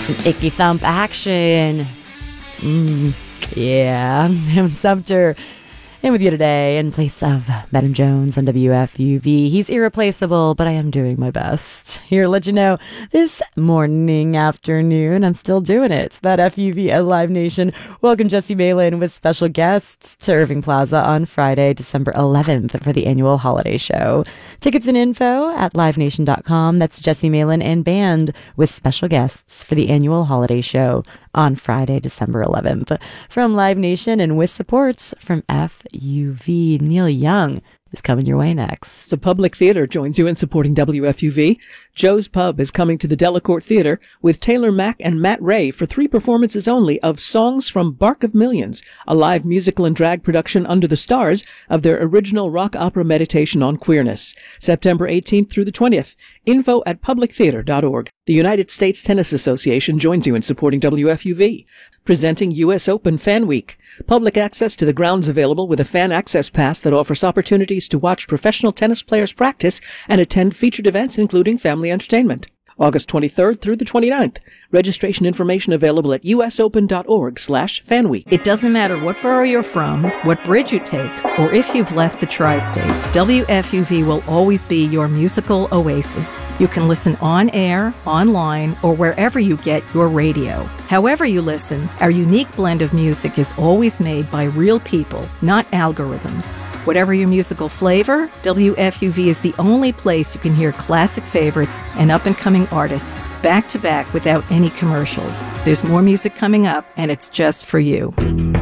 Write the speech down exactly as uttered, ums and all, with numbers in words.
Some icky thump action. Mm, yeah, I'm Sam Sumter. And with you today in place of Madam Jones on W F U V. He's irreplaceable, but I am doing my best. Here to let you know, this morning, afternoon, I'm still doing it. It's that F U V at Live Nation. Welcome Jesse Malin with special guests to Irving Plaza on Friday, December eleventh for the annual holiday show. Tickets and info at live nation dot com. That's Jesse Malin and band with special guests for the annual holiday show on Friday, December eleventh. From Live Nation and with supports from F U V, Neil Young is coming your way next. The Public Theater joins you in supporting W F U V. Joe's Pub is coming to the Delacorte Theater with Taylor Mack and Matt Ray for three performances only of Songs from Bark of Millions, a live musical and drag production under the stars of their original rock opera Meditation on Queerness. September eighteenth through the twentieth. Info at public theater dot org. The United States Tennis Association joins you in supporting W F U V. Presenting U S Open Fan Week. Public access to the grounds available with a fan access pass that offers opportunities to watch professional tennis players practice and attend featured events including family entertainment. August twenty-third through the twenty-ninth. Registration information available at u s open dot org slash fan week. It doesn't matter what borough you're from, what bridge you take, or if you've left the tri-state, W F U V will always be your musical oasis. You can listen on air, online, or wherever you get your radio. However you listen, our unique blend of music is always made by real people, not algorithms. Whatever your musical flavor, W F U V is the only place you can hear classic favorites and up-and-coming artists back to back without any commercials. There's more music coming up, and it's just for you.